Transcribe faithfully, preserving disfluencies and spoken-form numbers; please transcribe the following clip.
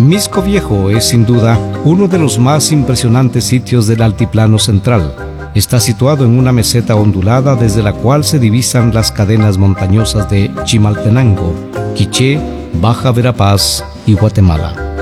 Mixco Viejo es sin duda uno de los más impresionantes sitios del Altiplano Central. Está situado en una meseta ondulada desde la cual se divisan las cadenas montañosas de Chimaltenango, Quiché, Baja Verapaz y Guatemala.